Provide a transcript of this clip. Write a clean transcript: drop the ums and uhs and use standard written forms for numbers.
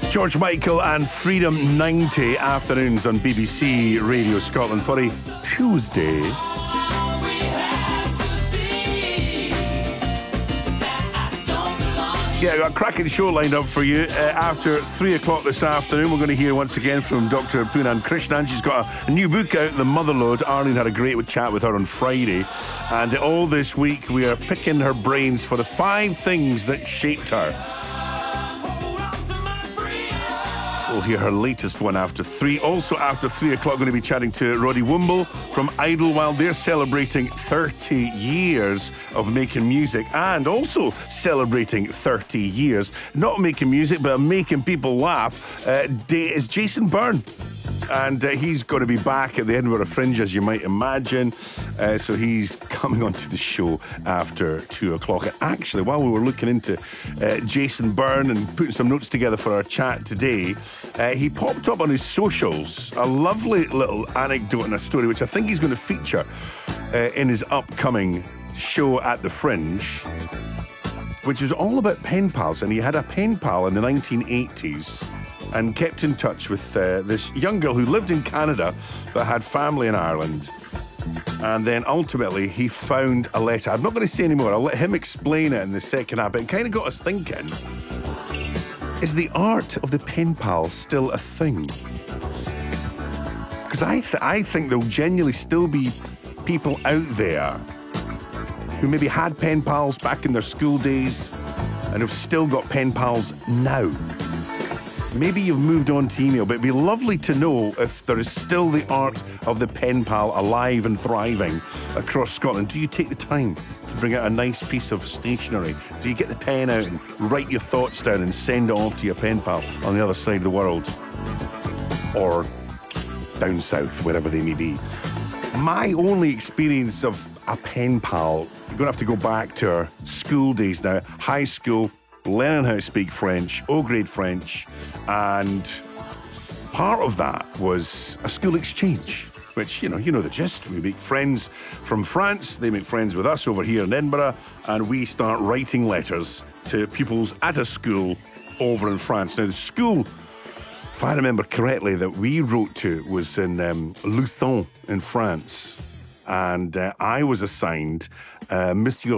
George Michael and Freedom 90 afternoons on BBC Radio Scotland for a Tuesday. Yeah, I've got a cracking show lined up for you. After 3 o'clock this afternoon, we're going to hear once again from Dr. Poonam Krishnan. She's got a new book out, The Motherlode. Arlene had a great chat with her on Friday. And all this week, we are picking her brains for the 5 things that shaped her. We'll hear her latest one after 3. Also after 3 o'clock, going to be chatting to Roddy Womble from Idlewild. They're celebrating 30 years of making music and also celebrating 30 years, not making music, but making people laugh. Is Jason Byrne. And he's going to be back at the Edinburgh Fringe, as you might imagine. So he's coming onto the show after 2 o'clock. And actually, while we were looking into Jason Byrne and putting some notes together for our chat today, he popped up on his socials a lovely little anecdote and a story, which I think he's going to feature in his upcoming show at the Fringe, which is all about pen pals. And he had a pen pal in the 1980s. And kept in touch with this young girl who lived in Canada but had family in Ireland. And then ultimately he found a letter. I'm not going to say any more. I'll let him explain it in the second half. But it kind of got us thinking, is the art of the pen pal still a thing? Because I think there'll genuinely still be people out there who maybe had pen pals back in their school days and have still got pen pals now. Maybe you've moved on to email, but it'd be lovely to know if there is still the art of the pen pal alive and thriving across Scotland. Do you take the time to bring out a nice piece of stationery? Do you get the pen out and write your thoughts down and send it off to your pen pal on the other side of the world? Or down south, wherever they may be. My only experience of a pen pal, you're going to have to go back to our school days now, high school, learning how to speak French, O-grade French, and part of that was a school exchange, which, you know the gist. We make friends from France, they make friends with us over here in Edinburgh, and we start writing letters to pupils at a school over in France. Now, the school, if I remember correctly, that we wrote to was in Luçon in France, and I was assigned Monsieur